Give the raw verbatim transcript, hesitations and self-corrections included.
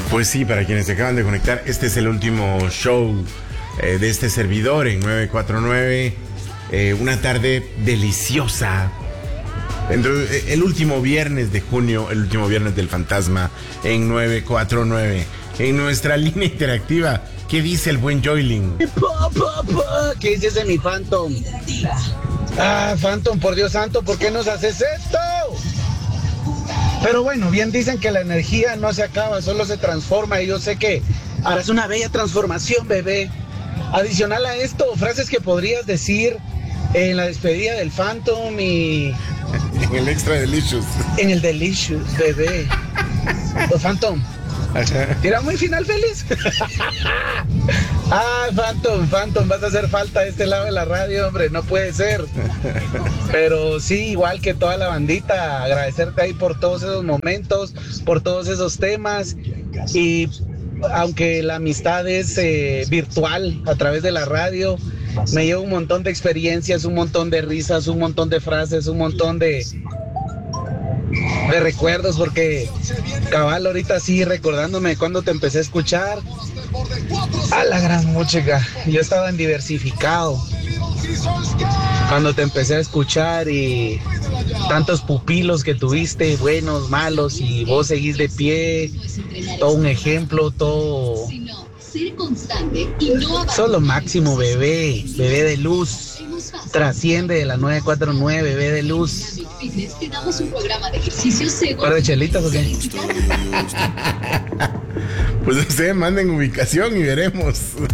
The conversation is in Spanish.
Pues sí, para quienes se acaban de conectar, este es el último show eh, de este servidor en nueve cuatro nueve. Eh, una tarde deliciosa. Entonces, el último viernes de junio, el último viernes del fantasma en nueve cuatro nueve. En nuestra línea interactiva, ¿qué dice el buen Joylin? ¿Qué dices de mi Phantom? Ah, Phantom, por Dios santo, ¿por qué nos haces esto? Pero bueno, bien dicen que la energía no se acaba, solo se transforma, y yo sé que harás una bella transformación, bebé. Adicional a esto, frases que podrías decir en la despedida del Phantom y... En el Extra Delicious. En el Delicious, bebé. Los Phantom. ¿Tira muy final feliz? Ah, Phantom, Phantom, vas a hacer falta a este lado de la radio, hombre, no puede ser. Pero sí, igual que toda la bandita, agradecerte ahí por todos esos momentos, por todos esos temas. Y aunque la amistad es eh, virtual a través de la radio, me llevo un montón de experiencias, un montón de risas, un montón de frases, un montón de... de recuerdos, porque cabal ahorita sí recordándome cuando te empecé a escuchar, a la gran música, yo estaba en Diversificado cuando te empecé a escuchar, y tantos pupilos que tuviste, buenos, malos, y vos seguís de pie, todo un ejemplo, todo solo máximo, bebé, bebé de luz, trasciende de la nueve cuatro nueve, bebé de luz. ¿Par de chelitas o qué? Pues ustedes manden ubicación y veremos.